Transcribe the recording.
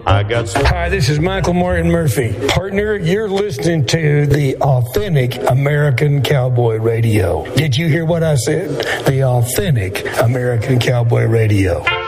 I got some. Hi, this is Michael Martin Murphy. Partner, you're listening to the Authentic American Cowboy Radio. Did you hear what I said? The Authentic American Cowboy Radio.